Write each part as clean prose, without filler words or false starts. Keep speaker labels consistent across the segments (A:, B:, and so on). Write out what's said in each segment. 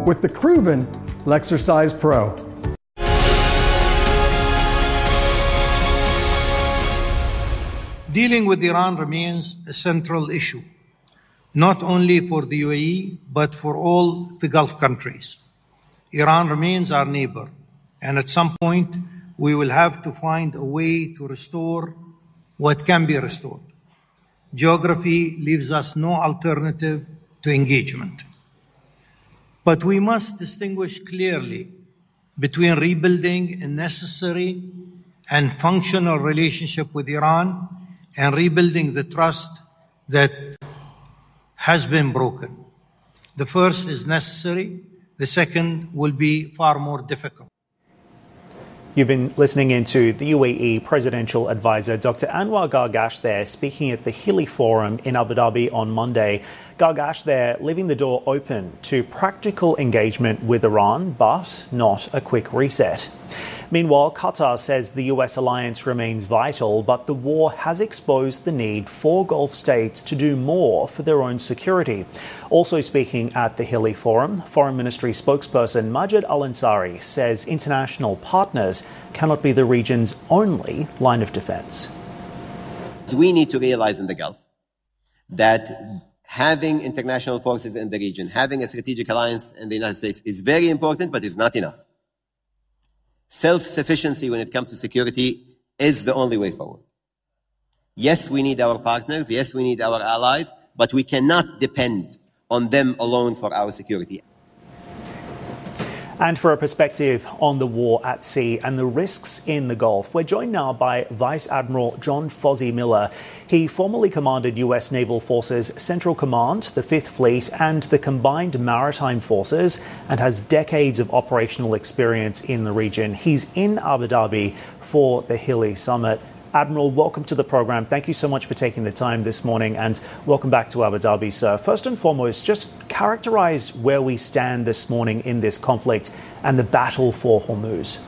A: with the proven Lexercise Pro.
B: Dealing with Iran remains a central issue, not only for the UAE, but for all the Gulf countries. Iran remains our neighbor, and at some point, we will have to find a way to restore what can be restored. Geography leaves us no alternative to engagement. But we must distinguish clearly between rebuilding a necessary and functional relationship with Iran and rebuilding the trust that has been broken. The first is necessary. The second will be far more difficult.
C: You've been listening into the UAE Presidential Advisor, Dr. Anwar Gargash there, speaking at the Hilly Forum in Abu Dhabi on Monday. Gargash there leaving the door open to practical engagement with Iran, but not a quick reset. Meanwhile, Qatar says the US alliance remains vital, but the war has exposed the need for Gulf states to do more for their own security. Also speaking at the Hilly Forum, Foreign Ministry spokesperson Majid Al-Ansari says international partners cannot be the region's only line of defense.
D: We need to realize in the Gulf that having international forces in the region, having a strategic alliance in the United States is very important, but it's not enough. Self-sufficiency when it comes to security is the only way forward. Yes, we need our partners. Yes, we need our allies, but we cannot depend on them alone for our security.
C: And for a perspective on the war at sea and the risks in the Gulf, we're joined now by Vice Admiral John Fozzie Miller. He formerly commanded US Naval Forces Central Command, the Fifth Fleet and the Combined Maritime Forces and has decades of operational experience in the region. He's in Abu Dhabi for the Hilly Summit. Admiral, welcome to the program. Thank you so much for taking the time this morning and welcome back to Abu Dhabi, sir. First and foremost, just characterize where we stand this morning in this conflict and the battle for Hormuz.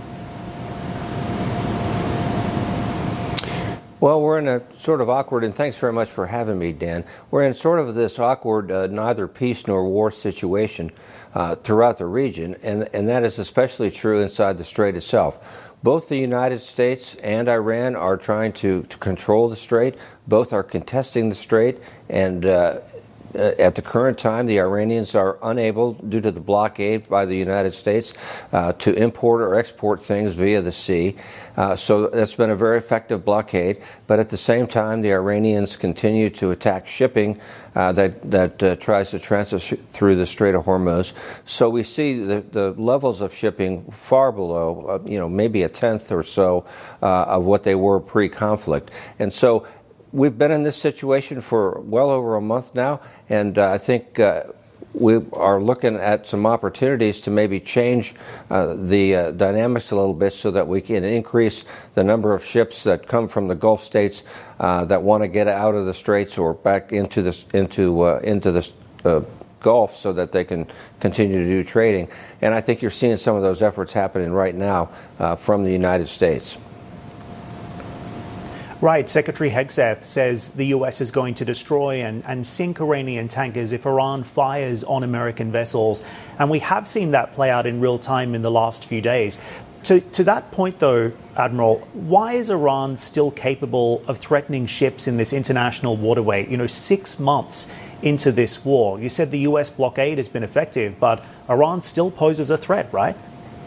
E: Well, we're in a sort of awkward, and thanks very much for having me, Dan. We're in sort of this awkward neither peace nor war situation throughout the region, and that is especially true inside the Strait itself. Both the United States and Iran are trying to control the Strait. Both are contesting the Strait, and at the current time, the Iranians are unable, due to the blockade by the United States, to import or export things via the sea. So that's been a very effective blockade. But at the same time, the Iranians continue to attack shipping that tries to transfer through the Strait of Hormuz. So we see the levels of shipping far below, maybe a tenth or so of what they were pre-conflict. And so we've been in this situation for well over a month now, and I think we are looking at some opportunities to maybe change the dynamics a little bit so that we can increase the number of ships that come from the Gulf states that want to get out of the straits or back into the Gulf so that they can continue to do trading. And I think you're seeing some of those efforts happening right now from the United States.
C: Right. Secretary Hegseth says the U.S. is going to destroy and sink Iranian tankers if Iran fires on American vessels. And we have seen that play out in real time in the last few days. To that point, though, Admiral, why is Iran still capable of threatening ships in this international waterway, 6 months into this war? You said the U.S. blockade has been effective, but Iran still poses a threat, right?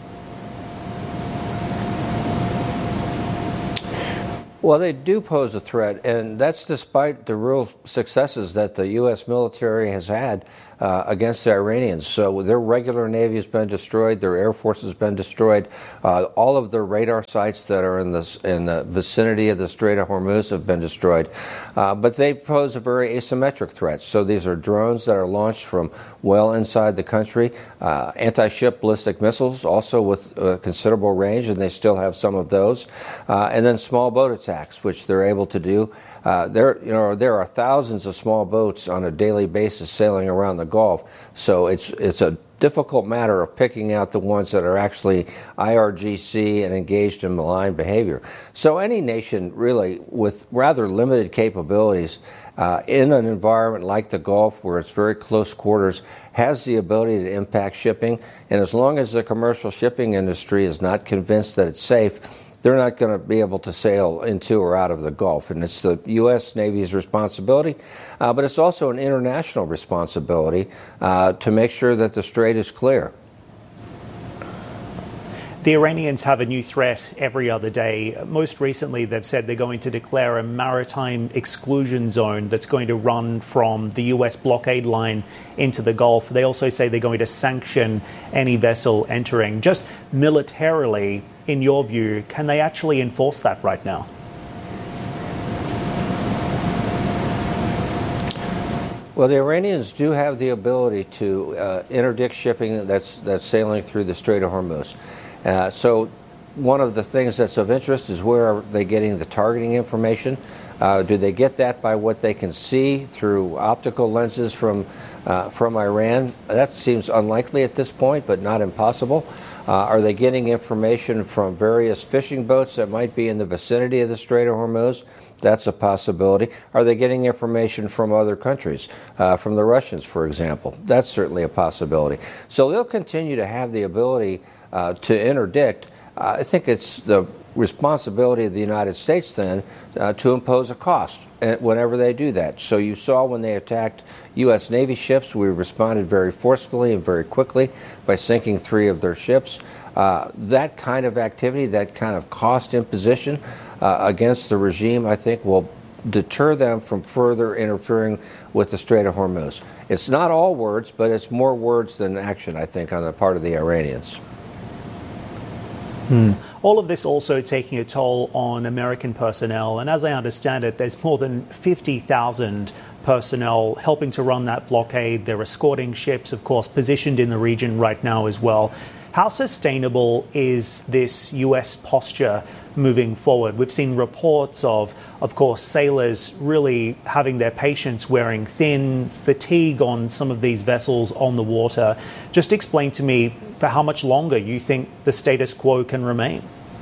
E: Well, they do pose a threat, and that's despite the real successes that the U.S. military has had against the Iranians. So their regular Navy has been destroyed, their Air Force has been destroyed, all of their radar sites that are in the vicinity of the Strait of Hormuz have been destroyed. But they pose a very asymmetric threat. So these are drones that are launched from well inside the country, anti-ship ballistic missiles, also with considerable range, and they still have some of those, and then small boat attacks. attacks, which they're able to do. There are thousands of small boats on a daily basis sailing around the Gulf, so it's a difficult matter of picking out the ones that are actually IRGC and engaged in malign behavior. So any nation really with rather limited capabilities in an environment like the Gulf where it's very close quarters has the ability to impact shipping. And as long as the commercial shipping industry is not convinced that it's safe, they're not going to be able to sail into or out of the Gulf. And it's the U.S. Navy's responsibility, but it's also an international responsibility to make sure that the strait is clear.
C: The Iranians have a new threat every other day. Most recently, they've said they're going to declare a maritime exclusion zone that's going to run from the U.S. blockade line into the Gulf. They also say they're going to sanction any vessel entering. Just militarily, in your view, can they actually enforce that right now?
E: Well, the Iranians do have the ability to interdict shipping that's sailing through the Strait of Hormuz. So one of the things that's of interest is where are they getting the targeting information? Do they get that by what they can see through optical lenses from Iran? That seems unlikely at this point, but not impossible. Are they getting information from various fishing boats that might be in the vicinity of the Strait of Hormuz? That's a possibility. Are they getting information from other countries, from the Russians, for example? That's certainly a possibility. So they'll continue to have the ability to interdict. I think it's the responsibility of the United States then to impose a cost whenever they do that. So you saw when they attacked U.S. Navy ships, we responded very forcefully and very quickly by sinking 3 of their ships. That kind of activity, that kind of cost imposition against the regime, I think will deter them from further interfering with the Strait of Hormuz. It's not all words, but it's more words than action, I think, on the part of the Iranians.
C: All of this also taking a toll on American personnel. And as I understand it, there's more than 50,000 personnel helping to run that blockade. They're escorting ships, of course, positioned in the region right now as well. How sustainable is this U.S. posture moving forward? We've seen reports of course, sailors really having their patience wearing thin, fatigue on some of these vessels on the water. Just explain to me for how much longer you think the status quo can remain.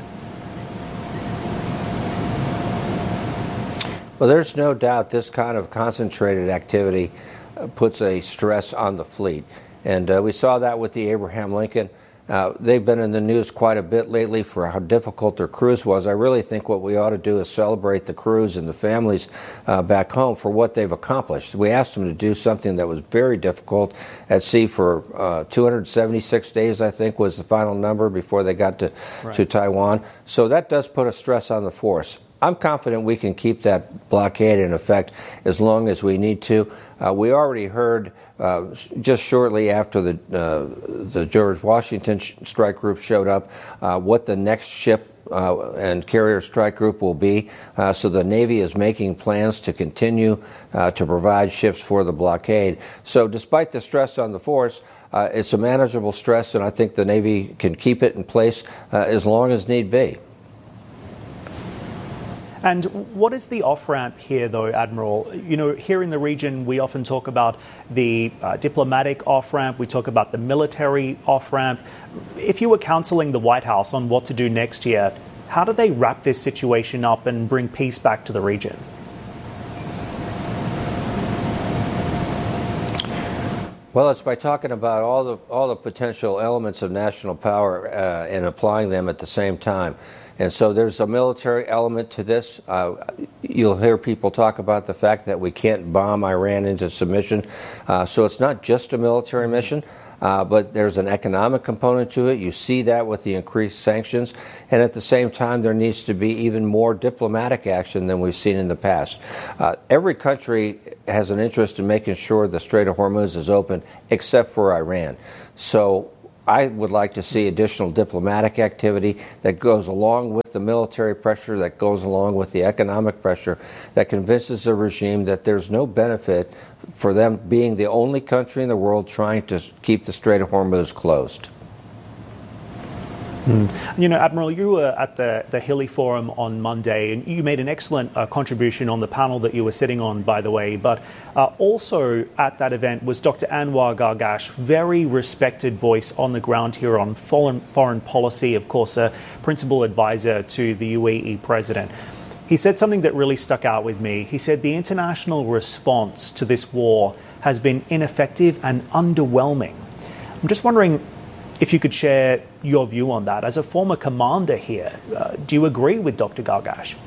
E: Well, there's no doubt this kind of concentrated activity puts a stress on the fleet. And we saw that with the Abraham Lincoln. They've been in the news quite a bit lately for how difficult their cruise was. I really think what we ought to do is celebrate the crews and the families back home for what they've accomplished. We asked them to do something that was very difficult at sea for 276 days, I think, was the final number before they got to Taiwan. So that does put a stress on the force. I'm confident we can keep that blockade in effect as long as we need to. We already heard just shortly after the George Washington strike group showed up what the next ship and carrier strike group will be. So the Navy is making plans to continue to provide ships for the blockade. So despite the stress on the force, it's a manageable stress, and I think the Navy can keep it in place as long as need be.
C: And what is the off-ramp here, though, Admiral? You know, here in the region, we often talk about the diplomatic off-ramp. We talk about the military off-ramp. If you were counseling the White House on what to do next year, how do they wrap this situation up and bring peace back to the region?
E: Well, it's by talking about all the potential elements of national power and applying them at the same time. And so there's a military element to this. You'll hear people talk about the fact that we can't bomb Iran into submission. So it's not just a military mission, but there's an economic component to it. You see that with the increased sanctions. And at the same time, there needs to be even more diplomatic action than we've seen in the past. Every country has an interest in making sure the Strait of Hormuz is open, except for Iran. So I would like to see additional diplomatic activity that goes along with the military pressure, that goes along with the economic pressure, that convinces the regime that there's no benefit for them being the only country in the world trying to keep the Strait of Hormuz closed.
C: You know, Admiral, you were at the Hilly Forum on Monday, and you made an excellent contribution on the panel that you were sitting on, by the way. But also at that event was Dr. Anwar Gargash, very respected voice on the ground here on foreign policy, of course, a principal advisor to the UAE president. He said something that really stuck out with me. He said the international response to this war has been ineffective and underwhelming. I'm just wondering if you could share your view on that. As a former commander here, do you agree with Dr. Gargash?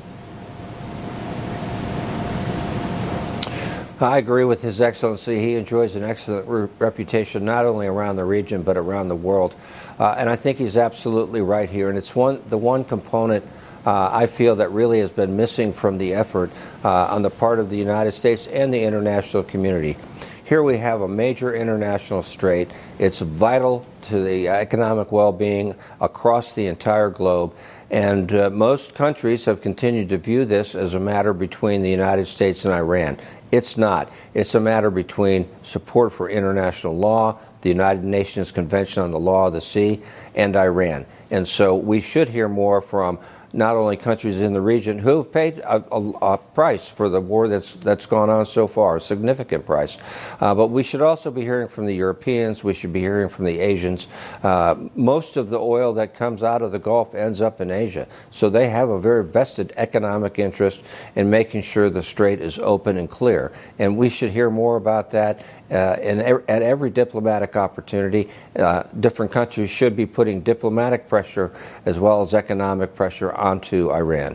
E: I agree with His Excellency. He enjoys an excellent reputation not only around the region but around the world. And I think he's absolutely right here. And it's the one component I feel that really has been missing from the effort on the part of the United States and the international community. Here we have a major international strait. It's vital to the economic well-being across the entire globe. And most countries have continued to view this as a matter between the United States and Iran. It's not. It's a matter between support for international law, the United Nations Convention on the Law of the Sea, and Iran. And so we should hear more from not only countries in the region who have paid a price for the war that's gone on so far, a significant price. But we should also be hearing from the Europeans. We should be hearing from the Asians. Most of the oil that comes out of the Gulf ends up in Asia. So they have a very vested economic interest in making sure the strait is open and clear. And we should hear more about that. And at every diplomatic opportunity, different countries should be putting diplomatic pressure as well as economic pressure onto Iran.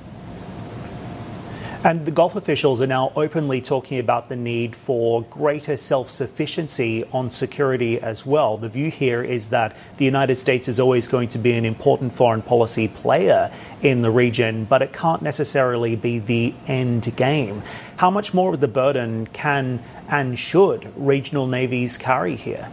C: And the Gulf officials are now openly talking about the need for greater self-sufficiency on security as well. The view here is that the United States is always going to be an important foreign policy player in the region, but it can't necessarily be the end game. How much more of the burden can and should regional navies carry here?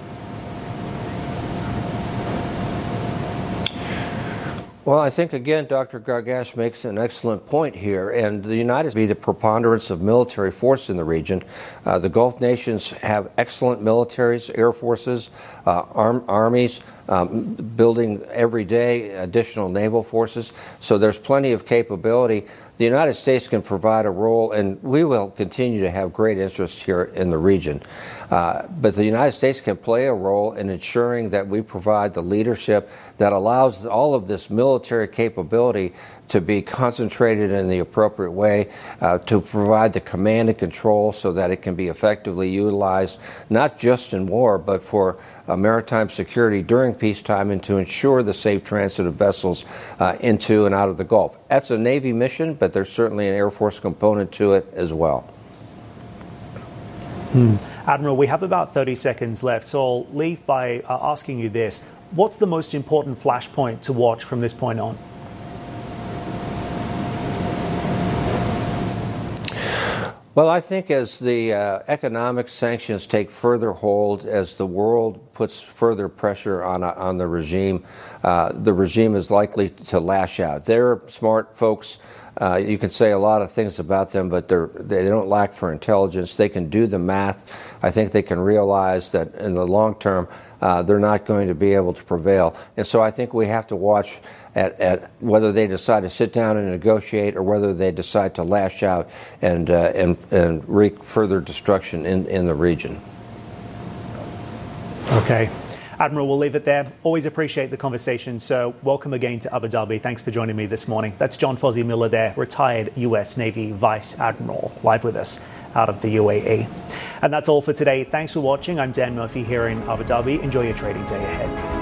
E: Well, I think, again, Dr. Gargash makes an excellent point here, and the United States be the preponderance of military force in the region. The Gulf nations have excellent militaries, air forces, armies, building every day additional naval forces, so there's plenty of capability. The United States can provide a role, and we will continue to have great interest here in the region. But the United States can play a role in ensuring that we provide the leadership that allows all of this military capability to be concentrated in the appropriate way, to provide the command and control so that it can be effectively utilized, not just in war, but for maritime security during peacetime, and to ensure the safe transit of vessels into and out of the Gulf. That's a Navy mission, but there's certainly an Air Force component to it as well.
C: Admiral, we have about 30 seconds left, so I'll leave by asking you this. What's the most important flashpoint to watch from this point on?
E: Well, I think as the economic sanctions take further hold, as the world puts further pressure on the regime is likely to lash out. They're smart folks. You can say a lot of things about them, but they don't lack for intelligence. They can do the math. I think they can realize that in the long term, they're not going to be able to prevail. And so I think we have to watch at whether they decide to sit down and negotiate, or whether they decide to lash out and wreak further destruction in the region.
C: Okay. Admiral, we'll leave it there. Always appreciate the conversation, so welcome again to Abu Dhabi. Thanks for joining me this morning. That's John Fozzie Miller there, retired US Navy Vice Admiral, live with us out of the UAE. And that's all for today. Thanks for watching. I'm Dan Murphy here in Abu Dhabi. Enjoy your trading day ahead.